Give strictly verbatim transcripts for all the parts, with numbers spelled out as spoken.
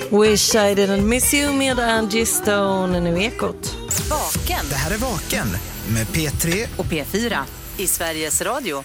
Wish I didn't miss you med Angie Stone, nu Ekot. Vaken. Det här är Vaken med P tre och P fyra i Sveriges Radio.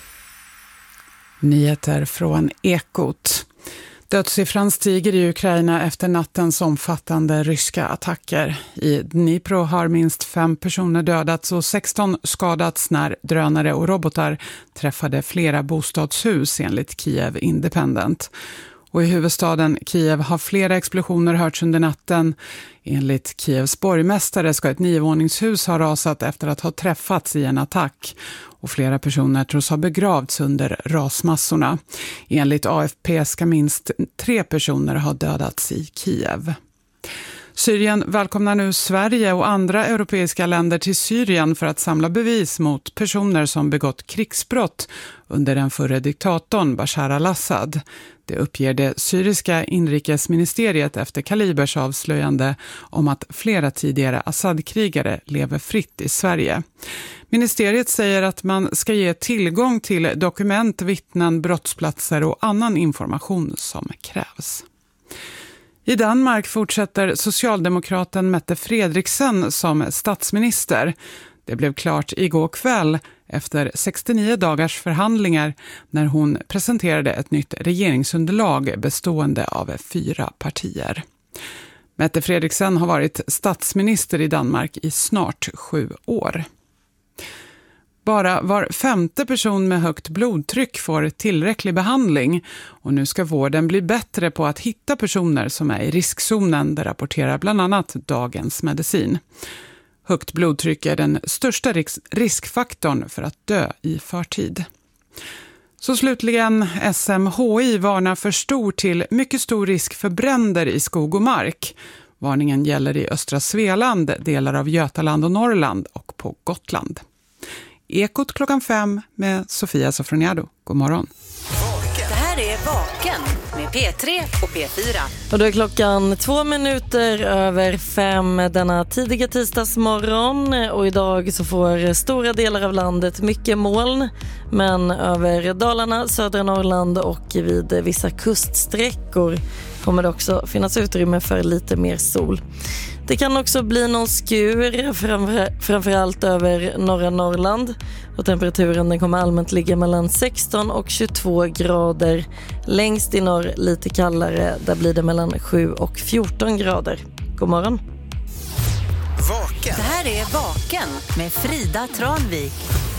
Nyheter från Ekot. Dödssiffran stiger i Ukraina efter nattens omfattande ryska attacker. I Dnipro har minst fem personer dödats och sexton skadats när drönare och robotar träffade flera bostadshus enligt Kiev Independent. Och i huvudstaden Kiev har flera explosioner hörts under natten. Enligt Kievs borgmästare ska ett niovåningshus ha rasat efter att ha träffats i en attack. Och flera personer tros ha begravts under rasmassorna. Enligt A F P ska minst tre personer ha dödats i Kiev. Syrien välkomnar nu Sverige och andra europeiska länder till Syrien för att samla bevis mot personer som begått krigsbrott under den förre diktatorn Bashar al-Assad. Det uppger det syriska inrikesministeriet efter Kalibers avslöjande om att flera tidigare Assad-krigare lever fritt i Sverige. Ministeriet säger att man ska ge tillgång till dokument, vittnen, brottsplatser och annan information som krävs. I Danmark fortsätter socialdemokraten Mette Frederiksen som statsminister. Det blev klart igår kväll efter sextionio dagars förhandlingar när hon presenterade ett nytt regeringsunderlag bestående av fyra partier. Mette Frederiksen har varit statsminister i Danmark i snart sju år. Bara var femte person med högt blodtryck får tillräcklig behandling och nu ska vården bli bättre på att hitta personer som är i riskzonen, det rapporterar bland annat Dagens Medicin. Högt blodtryck är den största riskfaktorn för att dö i förtid. Så slutligen, S M H I varnar för stor till mycket stor risk för bränder i skog och mark. Varningen gäller i östra Svealand, delar av Götaland och Norrland och på Gotland. Ekot klockan fem med Sofia Sofroniado. God morgon. Det här är Vaken med P tre och P fyra. Och då är klockan två minuter över fem denna tidiga tisdagsmorgon. Och idag så får stora delar av landet mycket moln. Men över Dalarna, södra Norrland och vid vissa kuststräckor kommer det också finnas utrymme för lite mer sol. Det kan också bli någon skur, framför, framförallt över norra Norrland. Och temperaturen den kommer allmänt ligga mellan sexton och tjugotvå grader. Längst i norr lite kallare, där blir det mellan sju och fjorton grader. God morgon. Vaken. Det här är Vaken med Frida Tranvik.